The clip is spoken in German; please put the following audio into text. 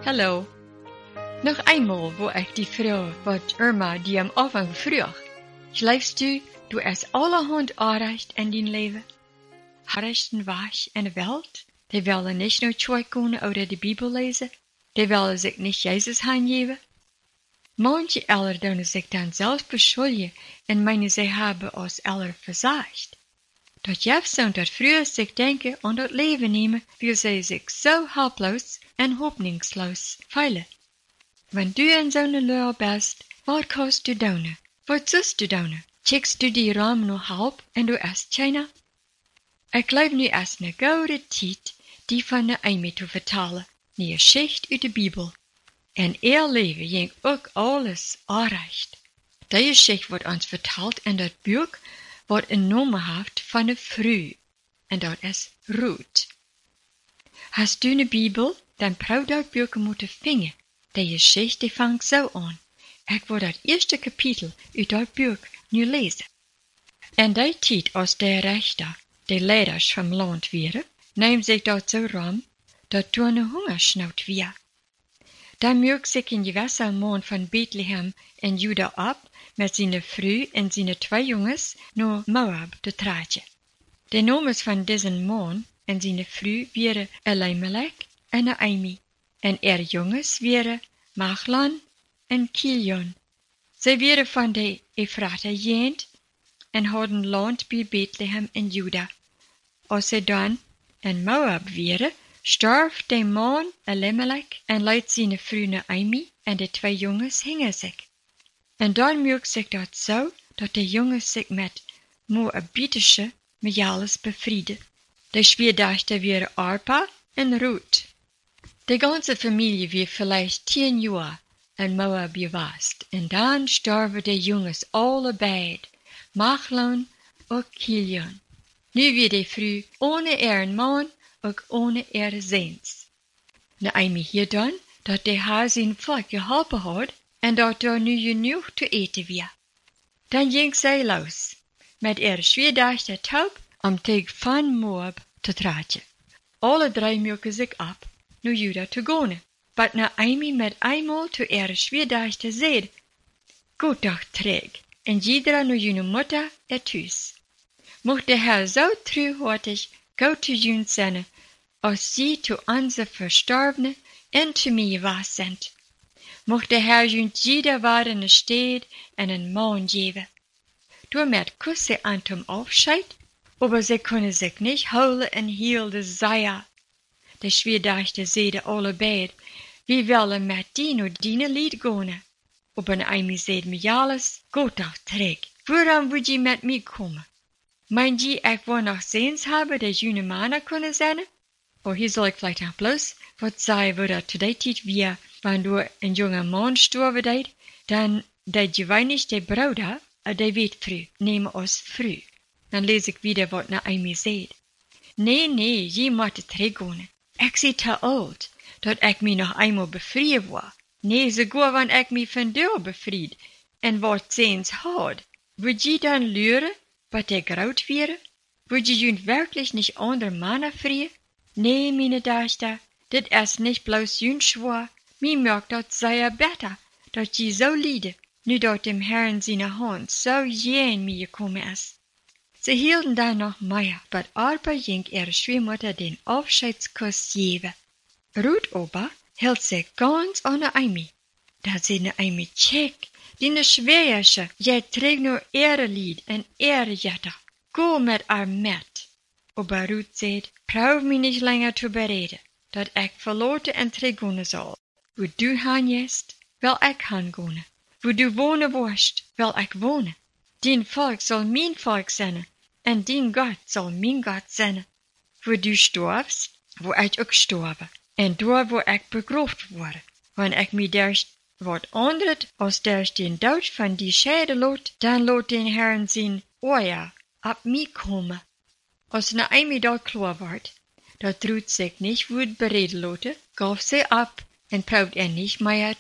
Hallo. Noch einmal wo ich die Frau, wat Irma die am Anfang vroeg. Schleifst du es allerhand aanrecht in dein Leben? Harrechten was in de Welt? Die willen nicht nur Zeug kunnen oder die Bibel lesen. Die willen sich nicht Jesus aangeven. Manche Eltern doen sich dann selbst beschuldigen und meinen, sie haben uns Eltern versagt. Dat jetzt und dat früher sich denken und dat Leben nehmen, weil sie sich so helplos und hoffnungslos fühlen. Wenn du in zo'n Lehre bist, wat kannst du doen? Wat sollst du doen? Checkst du die Raum noch halb und du erst China? Ich glaube nu erst ne gute Tijd die von der Amy zu vertellen, ne Geschichte uit de Bibel. En ihr Leben ging ook alles aanrecht. Die Geschichte wordt ons verteld in dat Buch, wat een Namen heeft van de vrouw. En dat is Ruth. Hast du ne Bibel, dan braucht dat Buch moeten vinden. Die Geschichte die fängt so an. Ich wil dat eerste Kapitel uit dat Buch nu lezen. En die tijd als de rechter, de leiders vom Land waren, neemt zich dat zo ram, dat toen een hongersnood weer. Dan mögt sich een gewisser man van Bethlehem in Juda ab, met zijn vrouw en zijn 2 jongens naar Moab te trekken. De namen van deze man en zijn vrouw waren Elimelech en Naomi, en jongens waren Machlon en Kilion. Zij waren van de Ephrata jent en hadden land bij Bethlehem in Juda. Als ze dan in Moab waren, starf de man Elimelech en leidt zijn vrouw Naomi en de 2 jongens hingen zich. En dan mögt zich dat zo, dat de jongens zich met Moabitische Majales befrieden. De Schwiegerdochter waren Orpa en Ruth. De ganze Familie war vielleicht 10 Jahre in Moab gewesen. En dan starven de jongens allebei, Machlon und Kilion. Nu wie de vrouw ohne ihren Mann ook ohne ihre Seens. Naomi hier dan, dat de haar zijn volk geholpen had en dat er nu genoeg te eten was. Dan ging zij los, met ihre Schwiegerdochter Taub, om tegen van Moab te trekken. Alle 3 mögen zich ab, naar Juda te gaan. But Naomi met eenmaal te ihre Schwiegerdochter zei, Goed doch terug, en jeder naar jullie moeder thuis. Mocht de Herr zo truhartig goed te jun zijn, als sie zu onze Verstorbenen en zu mir was sind. Mocht de Herr junt jeder waarde Stede en een Mann geven. Door met kussen aan hem Aufscheid, aber sie kunnen zich niet houden en hielden zeien. De Schwiegerdochter zeide allebei, wie willen met die naar die lied gaan. Aber Naomi zeide me alles, goed toch terug. Waarom moet je met mij komen? Meint je, ik wil nog zins hebben dat junge mannen kunnen zijn? Of hier zal ik vielleicht nog bloß wat zeggen, wo dat zu der tijd weer, wanneer een jonge man sterven deed, dan dat je weinig de Bruder, de weet vrouw, nemen als vrouw. Dan lees ik wieder wat Naomi zei. Nee, je moet teruggaan. Ik zie te oud, dat ik me nog eenmaal bevrijd word. Nee, sogar wanneer ik me van deur bevrijd, en wat zins had, would je dan leren, wat der groot wäre? Would je junt wirklich nicht andere Männer vrien? Nee, meine Tochter, dit is nicht bloß junt schwor. Mir merkt dat sehr besser, dat je so liede, nu dat dem Herrn seine Hand so jen mir gekommen is. Sie hielden dann noch mehr, but Orpa ging ihre Schwiegermutter den Abschiedskuss geben. Ruth aber hielt sich ganz an Naomi. Da sie Naomi check, die Schwiegerche, jij trägt nur ihre Lied en ihre Jette. Go mit haar met. Aber Ruth zei, brauch mich nicht länger zu bereden, dat ik verloten en teruggaan zal. Wo du gaan jest, wil ik gaan gaan. Wo du wonen worst, wil ik wonen. Dien volk zal mijn volk zijn, en dien God zal mijn God zijn. Wo du storfst, wo ik ook storven, en door wo ik begraafd word. Wanneer ik me derst wat andert, als derst den Dood van die schede lot, dan lot den Herrn zien, oja, ab mij komen. Als Naomi dat klaar wordt, dat Ruth zich niet woord bereden lotte, gaf ze ab en braucht niet meer